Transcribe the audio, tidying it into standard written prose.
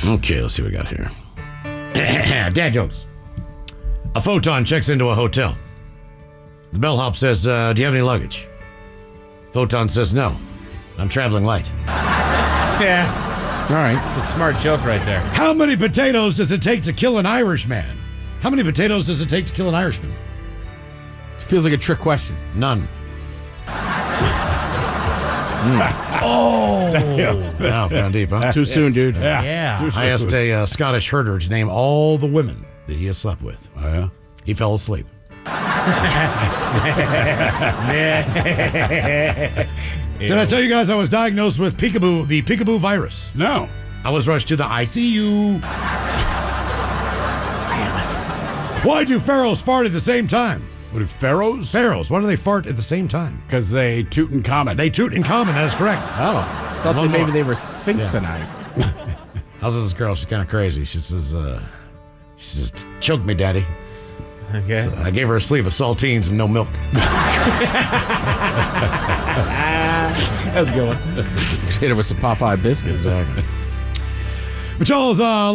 Okay, let's see what we got here. Dad jokes. A photon checks into a hotel. The bellhop says, do you have any luggage? Photon says, no. I'm traveling light. Yeah. All right. It's a smart joke right there. How many potatoes does it take to kill an Irishman? How many potatoes does it take to kill an Irishman? It feels like a trick question. None. Oh. Wow, gone deep, huh? Too soon, dude. Yeah. I asked a Scottish herder to name all the women that he has slept with. Oh, yeah? He fell asleep. Did I tell you guys I was diagnosed with the peekaboo virus? No. I was rushed to the ICU. Damn it. Why do pharaohs fart at the same time? What are pharaohs? Pharaohs, why do they fart at the same time? Because they toot in common. They toot in common, that is correct. Oh. One Thought that maybe more. they were sphinx-finized. How's this girl? She's kind of crazy. She says, choke me, daddy. Okay. So I gave her a sleeve of saltines and no milk. That's a good one. Hit her with some Popeye biscuits. Exactly. But y'all's